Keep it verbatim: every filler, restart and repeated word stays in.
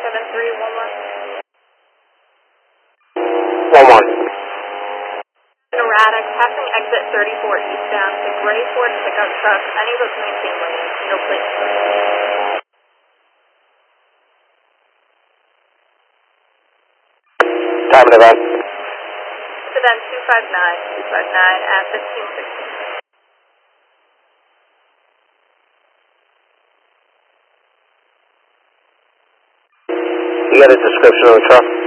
seven three one one. One one. Erratic, passing exit thirty-four eastbound, the gray Ford pickup truck, unable to maintain lane, no plate. Time of event. It's event two five nine, two five nine at fifteen sixty. You got a description of the truck?